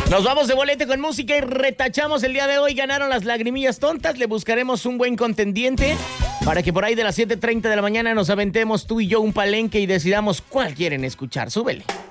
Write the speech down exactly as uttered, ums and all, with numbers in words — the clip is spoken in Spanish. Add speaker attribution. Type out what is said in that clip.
Speaker 1: Nos vamos de bolete con música y retachamos el día de hoy. Ganaron las lagrimillas tontas. Le buscaremos un buen contendiente para que por ahí de las siete treinta de la mañana nos aventemos tú y yo un palenque y decidamos cuál quieren escuchar. Súbele.